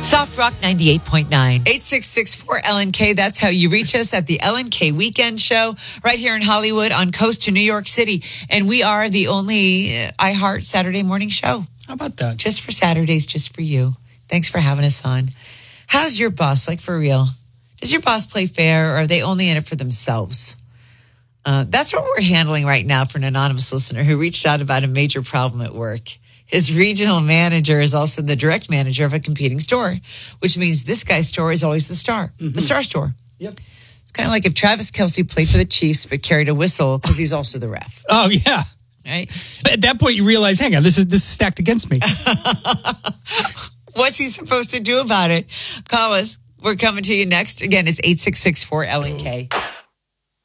Soft Rock 98.9. 866-4LNK. That's how you reach us at the LNK Weekend Show right here in Hollywood on coast to New York City. And we are the only iHeart Saturday morning show. How about that? Just for Saturdays, just for you. Thanks for having us on. How's your boss? Like, for real? Does your boss play fair, or are they only in it for themselves? That's what we're handling right now for an anonymous listener who reached out about a major problem at work. His regional manager is also the direct manager of a competing store, which means this guy's store is always the star, the star store. Yep. It's kind of like if Travis Kelce played for the Chiefs but carried a whistle because he's also the ref. Oh, yeah. Right? At that point, you realize, hang on, this is stacked against me. What's he supposed to do about it? Call us. We're coming to you next. Again, it's 866-4LNK.